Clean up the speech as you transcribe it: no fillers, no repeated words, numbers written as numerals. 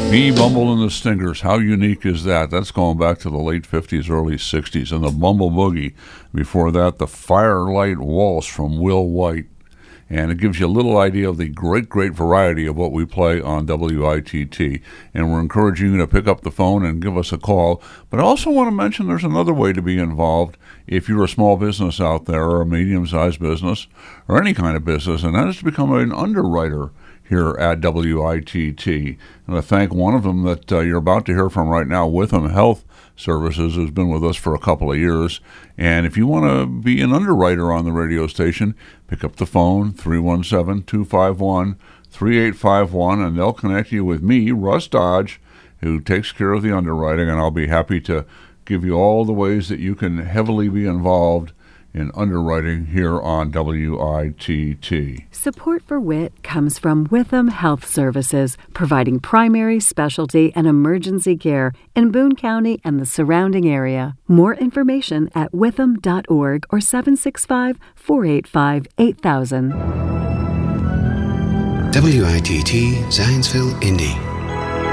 Bee Bumble and the Stingers. How unique is that? That's going back to the late 50s, early 60s. And the Bumble Boogie. Before that, the Firelight Waltz from Will White. And it gives you a little idea of the great variety of what we play on WITT. And we're encouraging you to pick up the phone and give us a call. But I also want to mention there's another way to be involved if you're a small business out there or a medium-sized business or any kind of business, and that is to become an underwriter here at WITT. And I thank one of them that you're about to hear from right now, Witham Health Services, who's been with us for a couple of years. And if you want to be an underwriter on the radio station, pick up the phone, 317-251-3851, and they'll connect you with me, Russ Dodge, who takes care of the underwriting, and I'll be happy to give you all the ways that you can heavily be involved in underwriting here on WITT. Support for WIT comes from Witham Health Services, providing primary, specialty, and emergency care in Boone County and the surrounding area. More information at witham.org or 765-485-8000. WITT Zionsville, Indy.